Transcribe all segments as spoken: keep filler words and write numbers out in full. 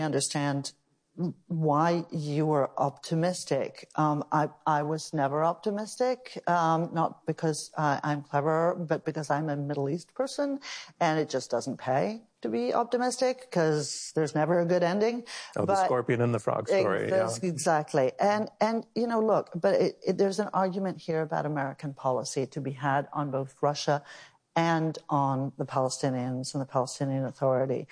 understand why you were optimistic. Um, I, I was never optimistic, um, not because uh, I'm clever, but because I'm a Middle East person, and it just doesn't pay to be optimistic because there's never a good ending. Oh, but the scorpion and the frog story. Ex- yeah. Exactly. And, and, you know, look, but it, it, there's an argument here about American policy to be had on both Russia and on the Palestinians and the Palestinian Authority.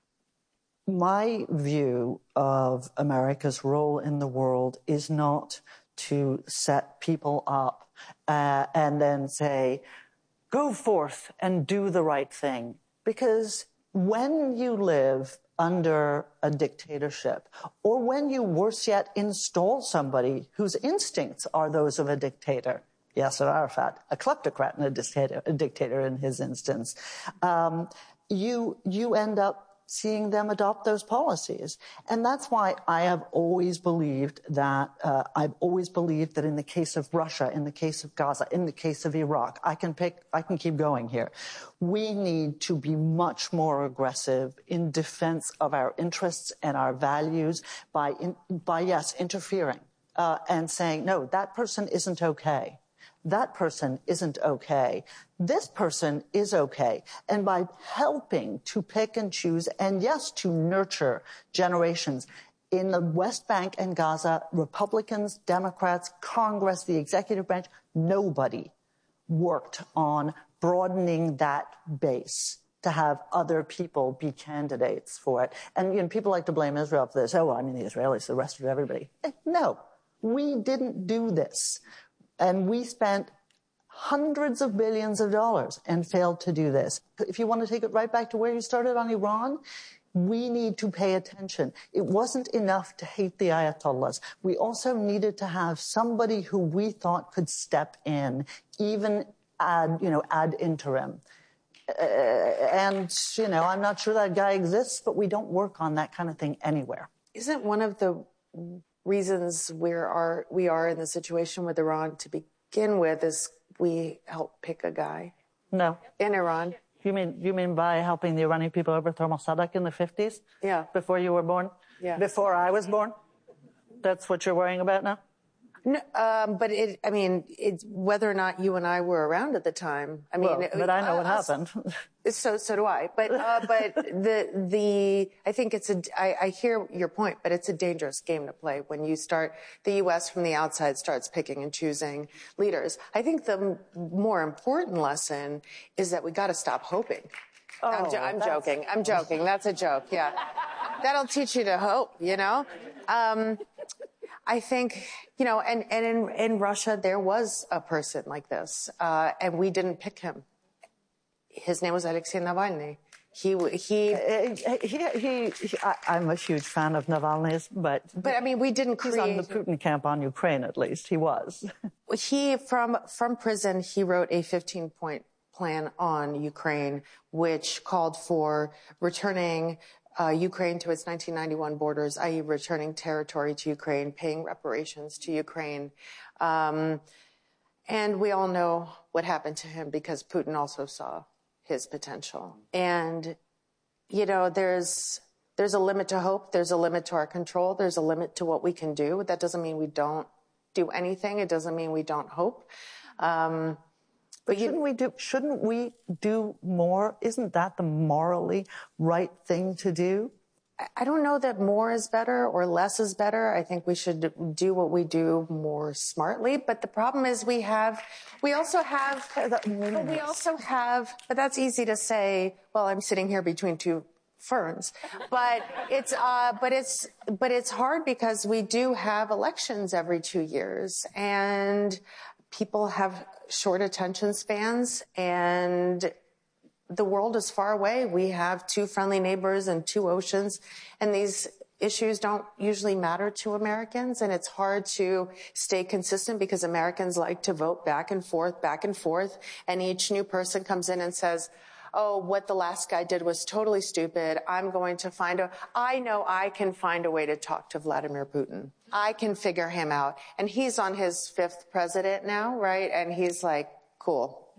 My view of America's role in the world is not to set people up uh, and then say, go forth and do the right thing. Because when you live under a dictatorship, or when you, worse yet, install somebody whose instincts are those of a dictator, Yasser Arafat, a kleptocrat and a dictator, a dictator in his instance, um, you, you end up seeing them adopt those policies. And that's why I have always believed that, uh, I've always believed that in the case of Russia, in the case of Gaza, in the case of Iraq, I can pick, I can keep going here. We need to be much more aggressive in defense of our interests and our values by, in, by yes, interfering, uh, and saying, no, that person isn't okay. That person isn't okay. This person is okay. And by helping to pick and choose, and yes, to nurture generations in the West Bank and Gaza, Republicans, Democrats, Congress, the executive branch, nobody worked on broadening that base to have other people be candidates for it. And, you know, people like to blame Israel for this. Oh, I mean, the Israelis, the rest of everybody. No, we didn't do this. And we spent hundreds of billions of dollars and failed to do this. If you want to take it right back to where you started on Iran, we need to pay attention. It wasn't enough to hate the Ayatollahs. We also needed to have somebody who we thought could step in, even ad, you know, ad interim. Uh, and, you know, I'm not sure that guy exists, but we don't work on that kind of thing anywhere. Isn't one of the reasons we are we are in the situation with Iran to begin with is we help pick a guy? No. In Iran. You mean you mean by helping the Iranian people overthrow Mossadegh in the fifties? Yeah. Before you were born? Yeah. Before I was born? That's what you're worrying about now? No, um, but it, I mean, it's whether or not you and I were around at the time. I mean, well, but I know uh, what happened. So, so do I. But, uh, but the, the, I think it's a, I, I hear your point, but it's a dangerous game to play when you start, the U S from the outside starts picking and choosing leaders. I think the m- more important lesson is that we got to stop hoping. Oh, I'm, jo- I'm that's... joking. I'm joking. That's a joke. Yeah. That'll teach you to hope, you know? Um, I think, you know, and, and in, in Russia, there was a person like this, uh, and we didn't pick him. His name was Alexei Navalny. He, he, uh, he, he, he I, I'm a huge fan of Navalny's, but, but I mean, we didn't create. He was on the Putin camp on Ukraine, at least. He was. He, from, from prison, he wrote a fifteen point plan on Ukraine, which called for returning Uh, Ukraine to its nineteen ninety-one borders, that is returning territory to Ukraine, paying reparations to Ukraine. Um, and we all know what happened to him because Putin also saw his potential. And, you know, there's there's a limit to hope. There's a limit to our control. There's a limit to what we can do. That doesn't mean we don't do anything. It doesn't mean we don't hope. Um, But shouldn't we do, shouldn't we do more? Isn't that the morally right thing to do? I don't know that more is better or less is better. I think we should do what we do more smartly. But the problem is we have, we also have, but we also have, but that's easy to say, well, I'm sitting here between two ferns. But it's, uh, but it's, but it's hard because we do have elections every two years and people have short attention spans, and the world is far away. We have two friendly neighbors and two oceans, and these issues don't usually matter to Americans, and it's hard to stay consistent because Americans like to vote back and forth, back and forth, and each new person comes in and says, oh, what the last guy did was totally stupid. I'm going to find a, I know I can find a way to talk to Vladimir Putin. I can figure him out. And he's on his fifth president now, right? And he's like, cool.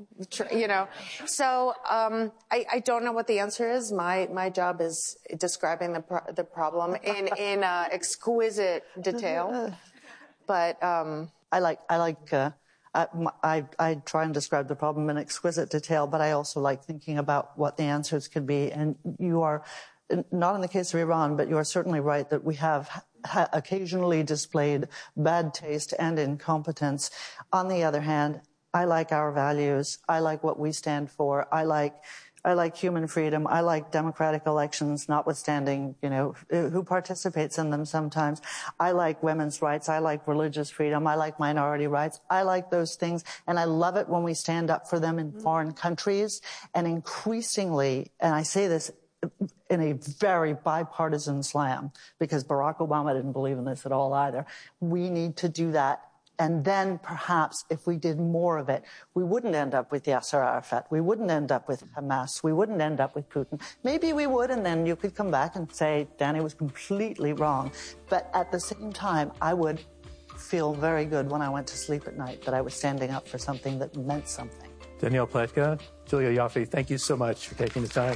you know. So um, I, I don't know what the answer is. My my job is describing the pro- the problem in in uh, exquisite detail. But um, I like I like uh, I, I I try and describe the problem in exquisite detail, but I also like thinking about what the answers could be. And you are not in the case of Iran, but you are certainly right that we have ha- occasionally displayed bad taste and incompetence. On the other hand, I like our values. I like what we stand for. I like, I like human freedom. I like democratic elections, notwithstanding, you know, who participates in them sometimes. I like women's rights. I like religious freedom. I like minority rights. I like those things. And I love it when we stand up for them in foreign countries. And increasingly, and I say this in a very bipartisan slam, because Barack Obama didn't believe in this at all either, we need to do that. And then perhaps if we did more of it, we wouldn't end up with Yasser Arafat. We wouldn't end up with Hamas. We wouldn't end up with Putin. Maybe we would, and then you could come back and say, Danny was completely wrong. But at the same time, I would feel very good when I went to sleep at night that I was standing up for something that meant something. Danielle Pletka, Julia Ioffe, thank you so much for taking the time.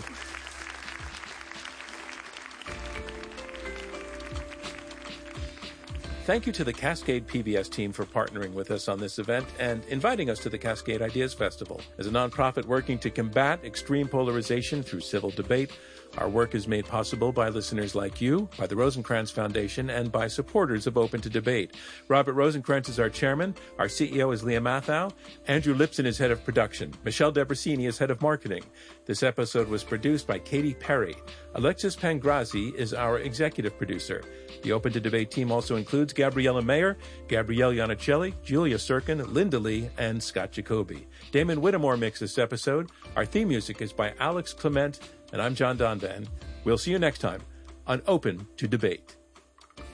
Thank you to the Cascade P B S team for partnering with us on this event and inviting us to the Cascade Ideas Festival. As a nonprofit working to combat extreme polarization through civil debate, our work is made possible by listeners like you, by the Rosencrantz Foundation, and by supporters of Open to Debate. Robert Rosencrantz is our chairman. Our C E O is Leah Mathau. Andrew Lipson is head of production. Michelle Debrasini is head of marketing. This episode was produced by Katy Perry. Alexis Pangrazi is our executive producer. The Open to Debate team also includes Gabriella Mayer, Gabrielle Iannicelli, Julia Sirkin, Linda Lee, and Scott Jacoby. Damon Whittemore mixed this episode. Our theme music is by Alex Clement, and I'm John Donvan. We'll see you next time on Open to Debate.